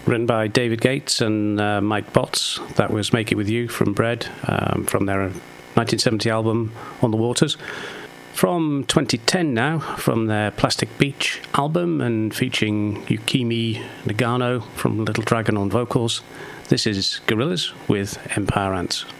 written by David Gates and Mike Botts. That was Make It With You from Bread, from their 1970 album On the Waters. From 2010 now, from their Plastic Beach album and featuring Yukimi Nagano from Little Dragon on vocals, this is Gorillaz with Empire Ants.